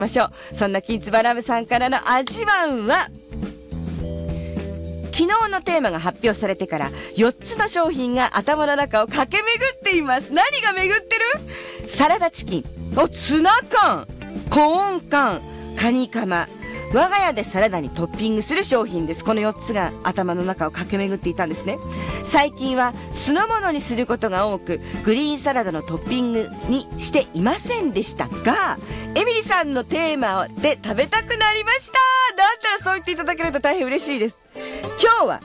ましょう。そんなきんつばラブさんからの味わんは、昨日のテーマが発表されてから4つの商品が頭の中を駆け巡っています。何が巡ってる？サラダチキン、ツナ缶、コーン缶、カニカマ。我が家でサラダにトッピングする商品です。この4つが頭の中を駆け巡っていたんですね。最近は酢の物にすることが多く、グリーンサラダのトッピングにしていませんでしたが、エミリさんのテーマで食べたくなりました。だったらそう言っていただけると大変嬉しいです。今日は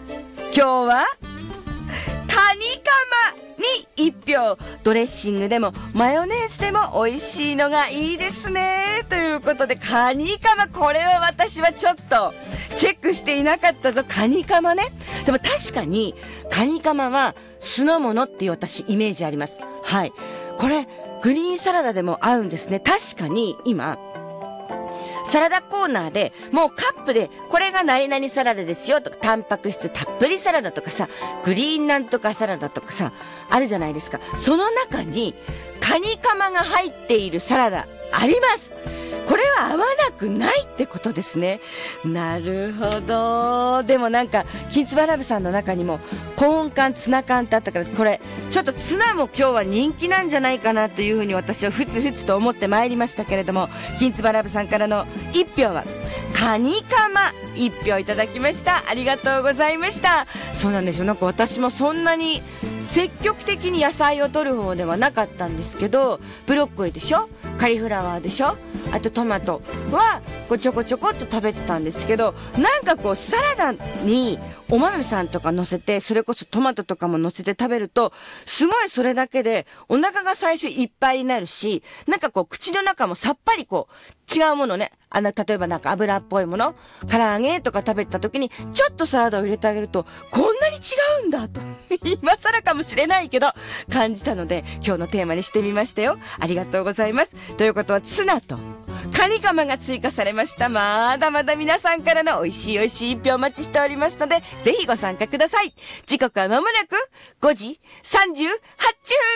カニカマに1票。ドレッシングでもマヨネーズでも美味しいのがいいですね。ということで、カニカマ、これは私はちょっとチェックしていなかったぞ。カニカマね。でも確かにカニカマは酢の物っていう私イメージあります。はい。これグリーンサラダでも合うんですね。確かに今サラダコーナーでもうカップでこれが何々サラダですよとか、タンパク質たっぷりサラダとかさ、グリーンなんとかサラダとかさ、あるじゃないですか。その中にカニカマが入っているサラダあります。これは合わなくないってことですね。なるほど。でもなんかきんつばラブさんの中にもコーン缶、ツナ缶ってあったから、これちょっとツナも今日は人気なんじゃないかなというふうに私はふつふつと思ってまいりましたけれども、きんつばラブさんからの1票はカニカマ1票いただきました。ありがとうございました。そうなんですよ。なんか私もそんなに積極的に野菜を取る方ではなかったんですけど、ブロッコリーでしょ、カリフラワーでしょ、あとトマトはこうちょこちょこっと食べてたんですけど、なんかこうサラダにお豆さんとか乗せて、それこそトマトとかも乗せて食べると、すごいそれだけでお腹が最初いっぱいになるし、なんかこう口の中もさっぱりこう違うものね、例えばなんか油っぽいもの、唐揚げとか食べた時にちょっとサラダを入れてあげると、こんなに違うんだと今更かもしれないけど感じたので、今日のテーマにしてみましたよ。ありがとうございます。ということはツナとカニカマが追加されました。まだまだ皆さんからの美味しい美味しい一票お待ちしておりますので、ぜひご参加ください。時刻はまもなく5時38分。